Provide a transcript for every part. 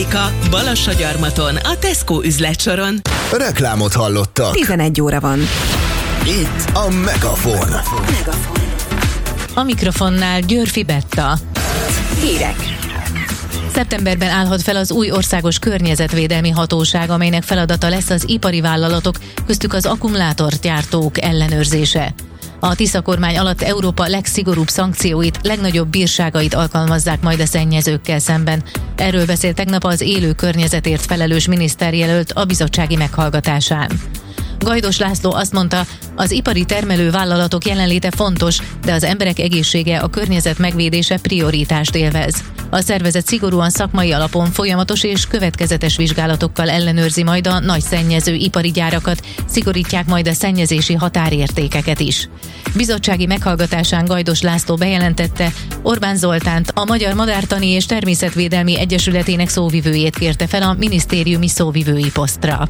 Balassagyarmaton, a Tesco üzletsoron. Reklámot hallottak. 11 óra van. Itt a Megafon. A mikrofonnál Györfi Betta. Hírek. Szeptemberben állhat fel az új országos környezetvédelmi hatóság, amelynek feladata lesz az ipari vállalatok, köztük az akkumulátorgyártók ellenőrzése. A Tisza kormány alatt Európa legszigorúbb szankcióit, legnagyobb bírságait alkalmazzák majd a szennyezőkkel szemben. Erről beszélt tegnap az élő környezetért felelős miniszterjelölt a bizottsági meghallgatásán. Gajdos László azt mondta, az ipari termelővállalatok jelenléte fontos, de az emberek egészsége, a környezet megvédése prioritást élvez. A szervezet szigorúan szakmai alapon folyamatos és következetes vizsgálatokkal ellenőrzi majd a nagy szennyező ipari gyárakat, szigorítják majd a szennyezési határértékeket is. Bizottsági meghallgatásán Gajdos László bejelentette, Orbán Zoltánt, a Magyar Madártani és Természetvédelmi Egyesületének szóvivőjét kérte fel a minisztériumi szóvivői posztra.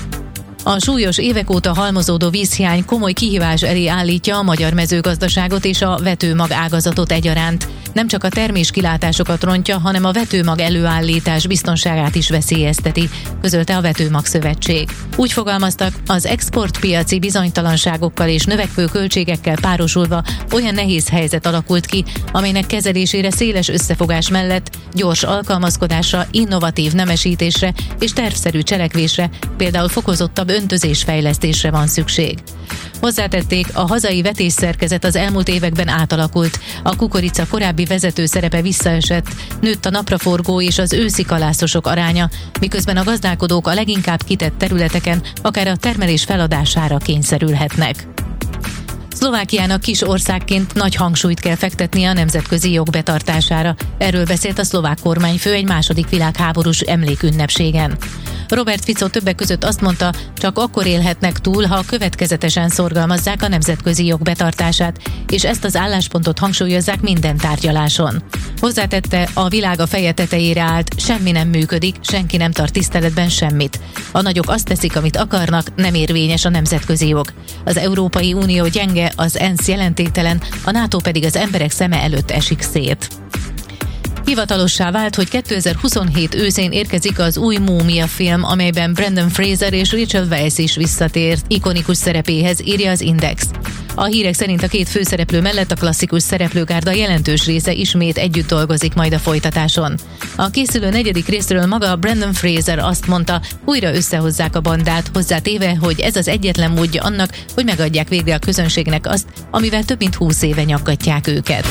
A súlyos évek óta halmozódó vízhiány komoly kihívás elé állítja a magyar mezőgazdaságot és a vetőmag ágazatot egyaránt. Nem csak a terméskilátásokat rontja, hanem a vetőmag előállítás biztonságát is veszélyezteti, közölte a Vetőmag Szövetség. Úgy fogalmaztak, az exportpiaci bizonytalanságokkal és növekvő költségekkel párosulva olyan nehéz helyzet alakult ki, amelynek kezelésére széles összefogás mellett gyors alkalmazkodásra, innovatív nemesítésre és tervszerű cselekvésre, például fokozottabb öntözésfejlesztésre van szükség. Hozzátették, a hazai vetésszerkezet az elmúlt években átalakult, a kukorica korábbi vezető szerepe visszaesett, nőtt a napraforgó és az őszi kalászosok aránya, miközben a gazdálkodók a leginkább kitett területeken akár a termelés feladására kényszerülhetnek. Szlovákiának kis országként nagy hangsúlyt kell fektetnie a nemzetközi jog betartására. Erről beszélt a szlovák kormányfő egy második világháborús emlékünnepségen. Robert Fico többek között azt mondta, csak akkor élhetnek túl, ha következetesen szorgalmazzák a nemzetközi jog betartását, és ezt az álláspontot hangsúlyozzák minden tárgyaláson. Hozzátette, a világ a feje tetejére állt, semmi nem működik, senki nem tart tiszteletben semmit. A nagyok azt teszik, amit akarnak, nem érvényes a nemzetközi jog. Az Európai Unió gyenge, az ENSZ jelentéktelen, a NATO pedig az emberek szeme előtt esik szét. Hivatalossá vált, hogy 2027 őszén érkezik az új Múmia film, amelyben Brendan Fraser és Rachel Weisz is visszatért ikonikus szerepéhez, írja az Index. A hírek szerint a két főszereplő mellett a klasszikus szereplőgárda jelentős része ismét együtt dolgozik majd a folytatáson. A készülő 4. részről maga Brendan Fraser azt mondta, újra összehozzák a bandát, hozzátéve, hogy ez az egyetlen módja annak, hogy megadják végre a közönségnek azt, amivel több mint 20 éve nyaggatják őket.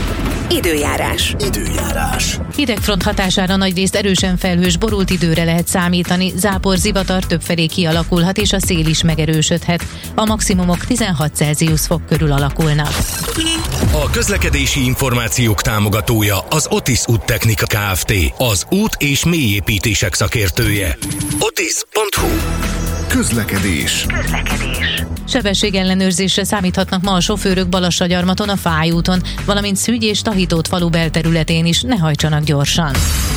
Időjárás. Hidegfront hatására nagyrészt erősen felhős, borult időre lehet számítani, zápor, zivatar többfelé kialakulhat és a szél is megerősödhet. A maximumok 16 Celsius fok körül alakulnak. A közlekedési információk támogatója az Otis Úttechnika Kft. Az út- és mélyépítések szakértője. Otis.hu. Közlekedés. Sebességellenőrzésre számíthatnak ma a sofőrök Balassagyarmaton, a Fáy úton, valamint Szügy és Tahitót falu belterületén is, ne hajtsanak gyorsan.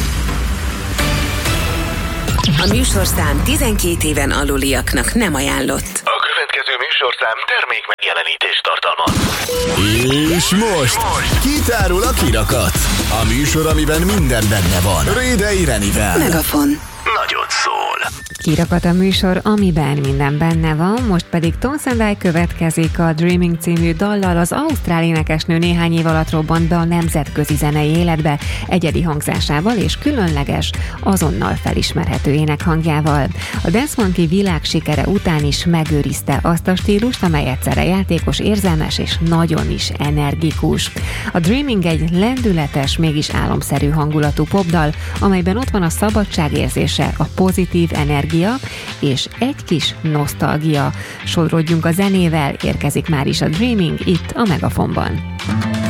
A műsorszám 12 éven aluliaknak nem ajánlott. A következő műsorszám termék megjelenítést tartalmaz. És most kitárul a kirakat. A műsor, amiben minden benne van. Rédei Renivel. Megafon. Nagyon szól. Kirakat a műsor, amiben minden benne van, most pedig Tom Sendai következik a Dreaming című dallal. Az ausztrál énekesnő néhány év alatt robbant be a nemzetközi zenei életbe, egyedi hangzásával és különleges, azonnal felismerhető énekhangjával. A Dance Monkey világsikere után is megőrizte azt a stílust, amely egyszerre játékos, érzelmes és nagyon is energikus. A Dreaming egy lendületes, mégis álomszerű hangulatú popdal, amelyben ott van a szabadságérzése, a pozitív energia és egy kis nosztalgia. Sodrodjunk a zenével, érkezik már is a Dreaming itt a Megafonban.